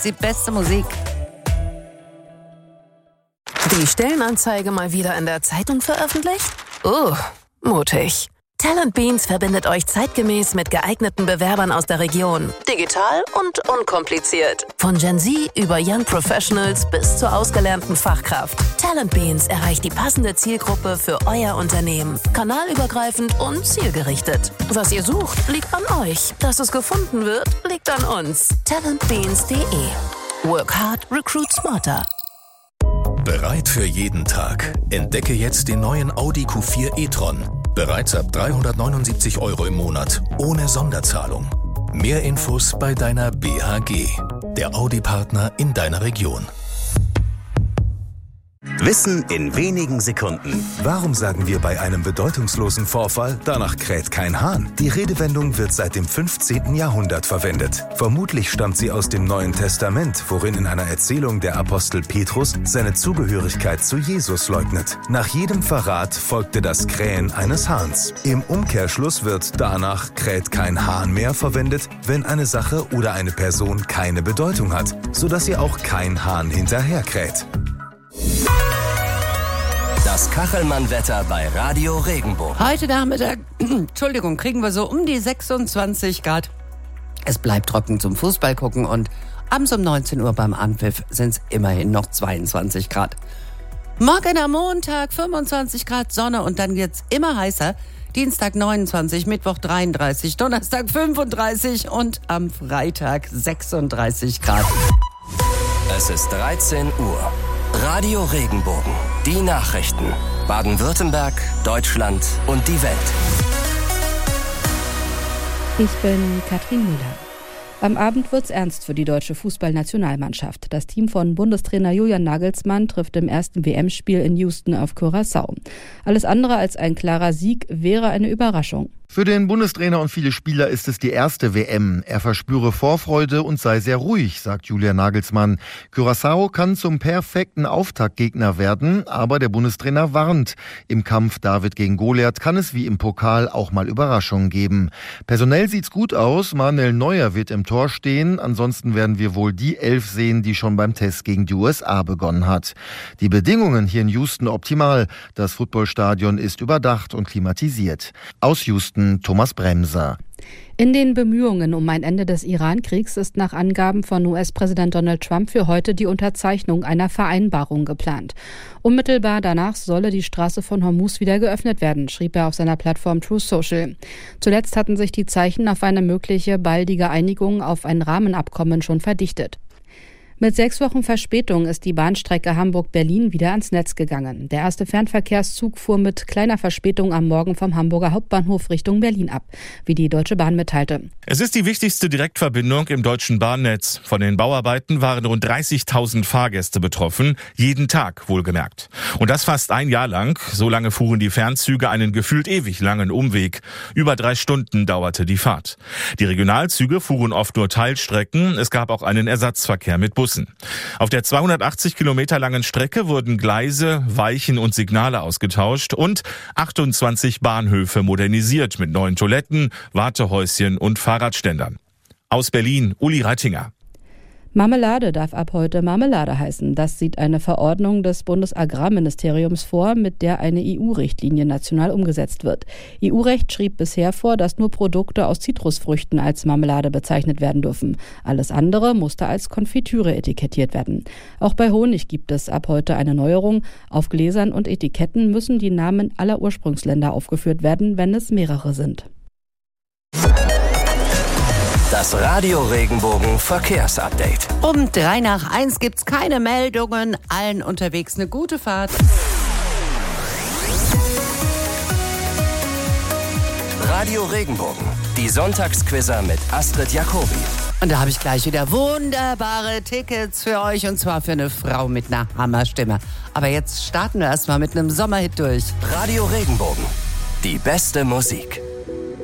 Die beste Musik. Die Stellenanzeige mal wieder in der Zeitung veröffentlicht? Mutig. Talent Beans verbindet euch zeitgemäß mit geeigneten Bewerbern aus der Region. Digital und unkompliziert. Von Gen Z über Young Professionals bis zur ausgelernten Fachkraft. Talent Beans erreicht die passende Zielgruppe für euer Unternehmen. Kanalübergreifend und zielgerichtet. Was ihr sucht, liegt an euch. Dass es gefunden wird, liegt an uns. Talentbeans.de. Work hard, recruit smarter. Bereit für jeden Tag. Entdecke jetzt den neuen Audi Q4 e-tron. Bereits ab 379 € im Monat, ohne Sonderzahlung. Mehr Infos bei deiner BHG, der Audi-Partner in deiner Region. Wissen in wenigen Sekunden. Warum sagen wir bei einem bedeutungslosen Vorfall, danach kräht kein Hahn? Die Redewendung wird seit dem 15. Jahrhundert verwendet. Vermutlich stammt sie aus dem Neuen Testament, worin in einer Erzählung der Apostel Petrus seine Zugehörigkeit zu Jesus leugnet. Nach jedem Verrat folgte das Krähen eines Hahns. Im Umkehrschluss wird danach kräht kein Hahn mehr verwendet, wenn eine Sache oder eine Person keine Bedeutung hat, sodass ihr auch kein Hahn hinterher kräht. Das Kachelmann-Wetter bei Radio Regenbogen. Heute Nachmittag, kriegen wir so um die 26 Grad. Es bleibt trocken zum Fußball gucken und abends um 19 Uhr beim Anpfiff sind es immerhin noch 22 Grad. Morgen am Montag 25 Grad Sonne und dann wird's immer heißer. Dienstag 29, Mittwoch 33, Donnerstag 35 und am Freitag 36 Grad. Es ist 13 Uhr. Radio Regenbogen. Die Nachrichten. Baden-Württemberg, Deutschland und die Welt. Ich bin Katrin Müller. Am Abend wird's ernst für die deutsche Fußballnationalmannschaft. Das Team von Bundestrainer Julian Nagelsmann trifft im ersten WM-Spiel in Houston auf Curaçao. Alles andere als ein klarer Sieg wäre eine Überraschung. Für den Bundestrainer und viele Spieler ist es die erste WM. Er verspüre Vorfreude und sei sehr ruhig, sagt Julian Nagelsmann. Curaçao kann zum perfekten Auftaktgegner werden, aber der Bundestrainer warnt. Im Kampf David gegen Goliath kann es wie im Pokal auch mal Überraschungen geben. Personell sieht's gut aus. Manuel Neuer wird im Tor stehen. Ansonsten werden wir wohl die 11 sehen, die schon beim Test gegen die USA begonnen hat. Die Bedingungen hier in Houston optimal. Das Footballstadion ist überdacht und klimatisiert. Aus Houston Thomas Bremser. In den Bemühungen um ein Ende des Iran-Kriegs ist nach Angaben von US-Präsident Donald Trump für heute die Unterzeichnung einer Vereinbarung geplant. Unmittelbar danach solle die Straße von Hormuz wieder geöffnet werden, schrieb er auf seiner Plattform Truth Social. Zuletzt hatten sich die Zeichen auf eine mögliche baldige Einigung auf ein Rahmenabkommen schon verdichtet. Mit 6 Wochen Verspätung ist die Bahnstrecke Hamburg-Berlin wieder ans Netz gegangen. Der erste Fernverkehrszug fuhr mit kleiner Verspätung am Morgen vom Hamburger Hauptbahnhof Richtung Berlin ab, wie die Deutsche Bahn mitteilte. Es ist die wichtigste Direktverbindung im deutschen Bahnnetz. Von den Bauarbeiten waren rund 30.000 Fahrgäste betroffen, jeden Tag wohlgemerkt. Und das fast ein Jahr lang. So lange fuhren die Fernzüge einen gefühlt ewig langen Umweg. Über 3 Stunden dauerte die Fahrt. Die Regionalzüge fuhren oft nur Teilstrecken. Es gab auch einen Ersatzverkehr mit Bussen. Auf der 280 Kilometer langen Strecke wurden Gleise, Weichen und Signale ausgetauscht und 28 Bahnhöfe modernisiert mit neuen Toiletten, Wartehäuschen und Fahrradständern. Aus Berlin, Uli Reitinger. Marmelade darf ab heute Marmelade heißen. Das sieht eine Verordnung des Bundesagrarministeriums vor, mit der eine EU-Richtlinie national umgesetzt wird. EU-Recht schrieb bisher vor, dass nur Produkte aus Zitrusfrüchten als Marmelade bezeichnet werden dürfen. Alles andere musste als Konfitüre etikettiert werden. Auch bei Honig gibt es ab heute eine Neuerung. Auf Gläsern und Etiketten müssen die Namen aller Ursprungsländer aufgeführt werden, wenn es mehrere sind. Das Radio Regenbogen Verkehrsupdate. Um 1:03 gibt's keine Meldungen. Allen unterwegs eine gute Fahrt. Radio Regenbogen. Die Sonntagsquizzer mit Astrid Jacobi. Und da habe ich gleich wieder wunderbare Tickets für euch. Und zwar für eine Frau mit einer Hammerstimme. Aber jetzt starten wir erstmal mit einem Sommerhit durch. Radio Regenbogen. Die beste Musik.